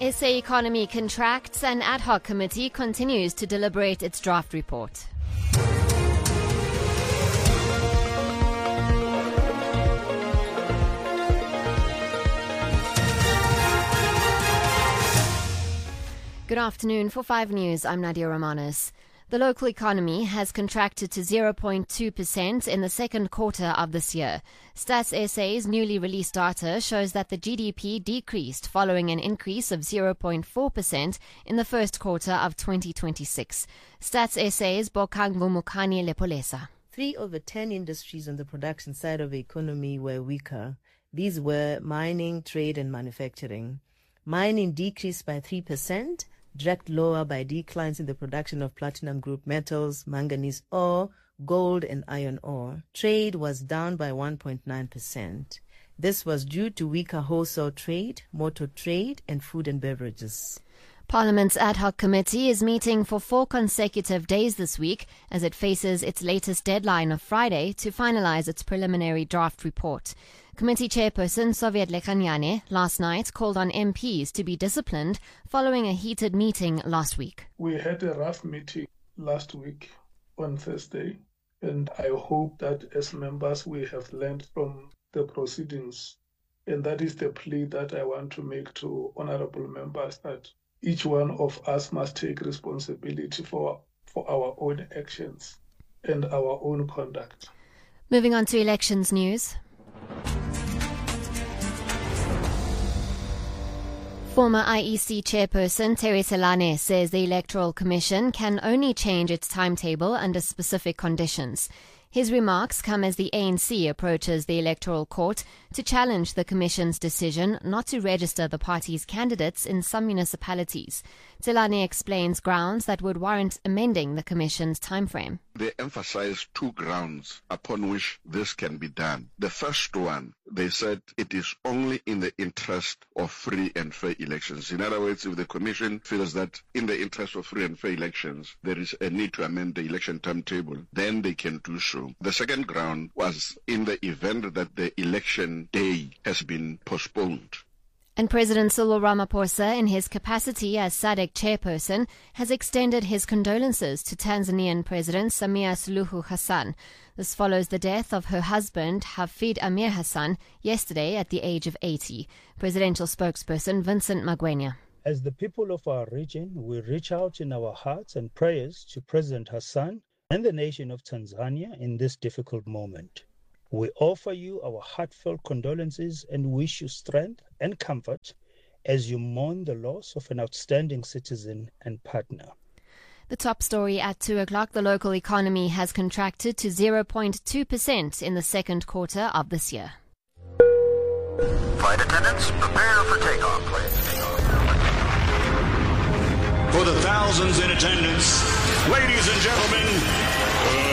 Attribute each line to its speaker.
Speaker 1: SA economy contracts and ad hoc committee continues to deliberate its draft report. Good afternoon. For 5 News, I'm Nadia Romanos. The local economy has contracted to 0.2% in the second quarter of this year. Stats SA's newly released data shows that the GDP decreased following an increase of 0.4% in the first quarter of 2026. Stats SA's Bokang Vumukani Lepolesa.
Speaker 2: 3 of the 10 industries on the production side of the economy were weaker. These were mining, trade and manufacturing. Mining decreased by 3%, dragged lower by declines in the production of platinum group metals, manganese ore, gold and iron ore. Trade was down by 1.9%. This was due to weaker wholesale trade, motor trade and food and beverages.
Speaker 1: Parliament's ad hoc committee is meeting for 4 consecutive days this week as it faces its latest deadline of Friday to finalize its preliminary draft report. Committee chairperson Soviet Lekanyane last night called on MPs to be disciplined following a heated meeting last week.
Speaker 3: We had a rough meeting last week on Thursday, and I hope that as members we have learned from the proceedings, and that is the plea that I want to make to honorable members, that each one of us must take responsibility for our own actions and our own conduct.
Speaker 1: Moving on to elections news. Former IEC chairperson Terry Selane says the Electoral Commission can only change its timetable under specific conditions. His remarks come as the ANC approaches the Electoral Court to challenge the Commission's decision not to register the party's candidates in some municipalities. Selane explains grounds that would warrant amending the Commission's timeframe.
Speaker 4: They emphasize 2 grounds upon which this can be done. The first one, they said it is only in the interest of free and fair elections. In other words, if the Commission feels that in the interest of free and fair elections, there is a need to amend the election timetable, then they can do so. The second ground was in the event that the election day has been postponed.
Speaker 1: And President Cyril Ramaphosa, in his capacity as SADC chairperson, has extended his condolences to Tanzanian President Samia Suluhu Hassan. This follows the death of her husband, Hafid Amir Hassan, yesterday at the age of 80. Presidential spokesperson Vincent Magwenya.
Speaker 5: As the people of our region, we reach out in our hearts and prayers to President Hassan and the nation of Tanzania in this difficult moment. We offer you our heartfelt condolences and wish you strength and comfort as you mourn the loss of an outstanding citizen and partner.
Speaker 1: The top story at 2 o'clock, the local economy has contracted to 0.2% in the second quarter of this year.
Speaker 6: Flight attendants, prepare for takeoff, please.
Speaker 7: For the thousands in attendance, ladies and gentlemen,